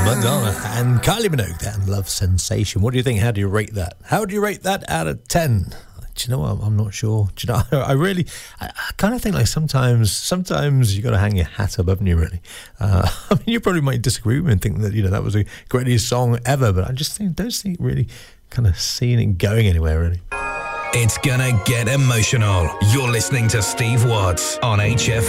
Madonna and Kylie Minogue there, and Love Sensation. What do you think? How do you rate that? How do you rate that out of 10? Do you know what? I'm not sure. Do you know? I kind of think like sometimes you got to hang your hat up, haven't you? Really. I mean, you probably might disagree with me and think that that was the greatest song ever, but I just don't see it really kind of seeing it going anywhere really. It's gonna get emotional. You're listening to Steve Watts on HF.